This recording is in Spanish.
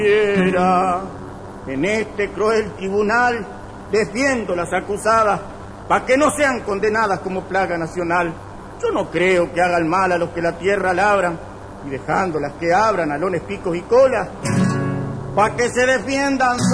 En este cruel tribunal defiendo las acusadas para que no sean condenadas como plaga nacional. Yo no creo que hagan mal a los que la tierra labran y dejándolas que abran alones, picos y colas para que se defiendan